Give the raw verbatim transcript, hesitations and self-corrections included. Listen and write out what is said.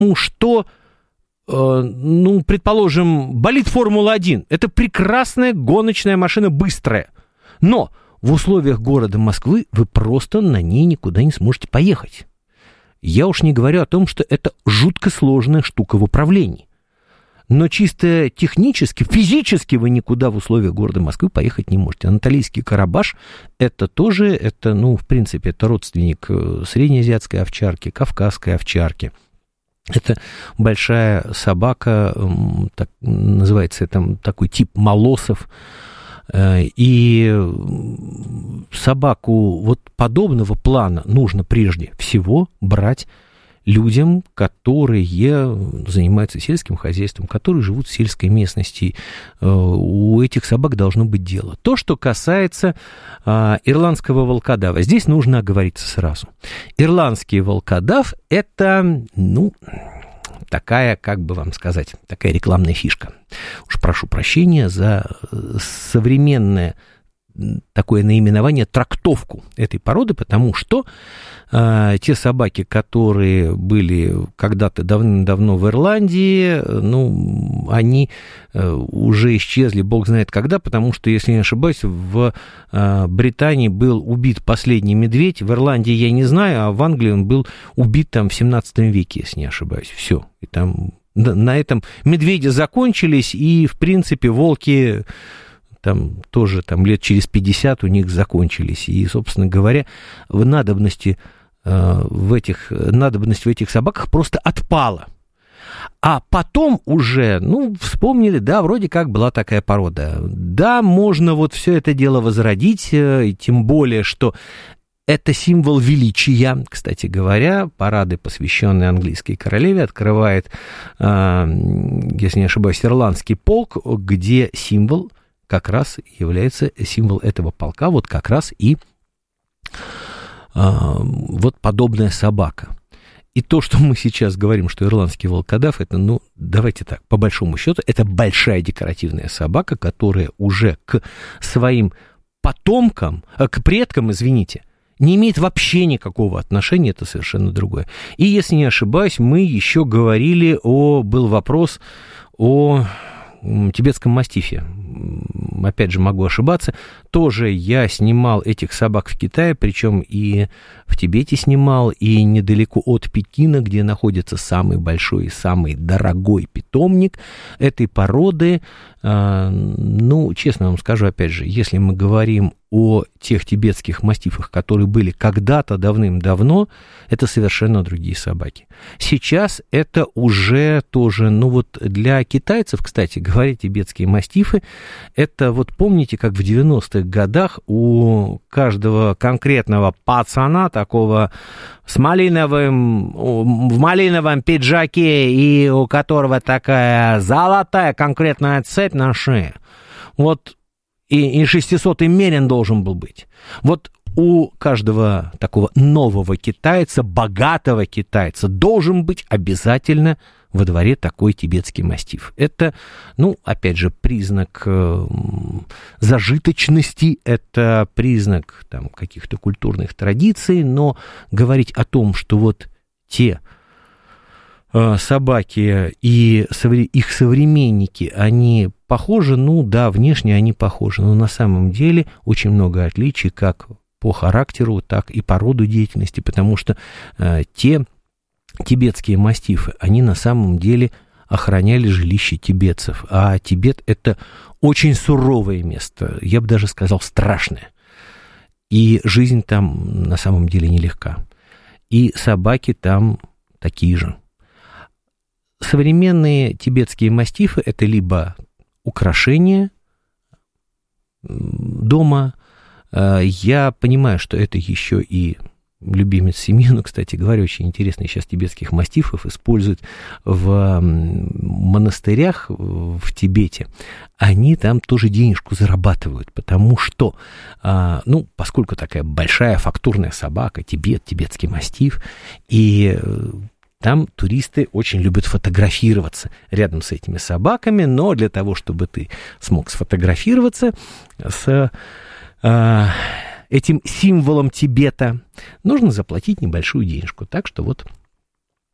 что, э, ну, предположим, болид Формула один. Это прекрасная гоночная машина, быстрая. Но в условиях города Москвы вы просто на ней никуда не сможете поехать. Я уж не говорю о том, что это жутко сложная штука в управлении. Но чисто технически, физически вы никуда в условиях города Москвы поехать не можете. Анатолийский Карабаш – это тоже, это, ну, в принципе, это родственник среднеазиатской овчарки, кавказской овчарки. Это большая собака, так, называется это такой тип молосов. И собаку вот подобного плана нужно прежде всего брать людям, которые занимаются сельским хозяйством, которые живут в сельской местности. У этих собак должно быть дело. То, что касается а, ирландского волкодава, здесь нужно оговориться сразу. Ирландский волкодав – это, ну, такая, как бы вам сказать, такая рекламная фишка. Уж прошу прощения за современное такое наименование, трактовку этой породы, потому что э, те собаки, которые были когда-то давным-давно в Ирландии, ну, они э, уже исчезли, бог знает когда, потому что, если не ошибаюсь, в э, Британии был убит последний медведь, в Ирландии я не знаю, а в Англии он был убит там в семнадцатом веке, если не ошибаюсь, все, и там на этом медведи закончились, и, в принципе, волки там тоже там, лет через пятьдесят у них закончились. И, собственно говоря, в надобности, э, в этих, надобность в этих собаках просто отпала. А потом уже, ну, вспомнили, да, вроде как была такая порода. Да, можно вот все это дело возродить, э, тем более, что это символ величия. Кстати говоря, парады, посвященные английской королеве, открывает, э, если не ошибаюсь, ирландский полк, где символ как раз является символ этого полка, вот как раз и а, вот подобная собака. И то, что мы сейчас говорим, что ирландский волкодав, это, ну, давайте так, по большому счету, это большая декоративная собака, которая уже к своим потомкам, к предкам, извините, не имеет вообще никакого отношения, это совершенно другое. И, если не ошибаюсь, мы еще говорили о, был вопрос о тибетском мастифе. Опять же, могу ошибаться. Тоже я снимал этих собак в Китае, причем и в Тибете снимал, и недалеко от Пекина, где находится самый большой и самый дорогой питомник этой породы. Ну, честно вам скажу, опять же, если мы говорим о тех тибетских мастифах, которые были когда-то давным-давно, это совершенно другие собаки. Сейчас это уже тоже, ну вот для китайцев, кстати говоря, тибетские мастифы, это вот помните, как в девяностых годах у каждого конкретного пацана, такого с малиновым, в малиновом пиджаке, и у которого такая золотая конкретная цепь на шее, вот, и, и шестисотый мерин должен был быть. Вот у каждого такого нового китайца, богатого китайца, должен быть обязательно во дворе такой тибетский мастиф. Это, ну, опять же, признак э, зажиточности, это признак там, каких-то культурных традиций, но говорить о том, что вот те э, собаки и совре- их современники, они похожи, ну да, внешне они похожи, но на самом деле очень много отличий как по характеру, так и по роду деятельности, потому что э, те тибетские мастифы, они на самом деле охраняли жилище тибетцев, а Тибет — это очень суровое место, я бы даже сказал, страшное, и жизнь там на самом деле нелегка, и собаки там такие же. Современные тибетские мастифы — это либо украшение дома, я понимаю, что это еще и любимец семьи, но, кстати говоря, очень интересно, сейчас тибетских мастифов используют в монастырях в Тибете. Они там тоже денежку зарабатывают, потому что, ну, поскольку такая большая фактурная собака, Тибет, тибетский мастиф, и там туристы очень любят фотографироваться рядом с этими собаками, но для того, чтобы ты смог сфотографироваться с этим символом Тибета, нужно заплатить небольшую денежку. Так что вот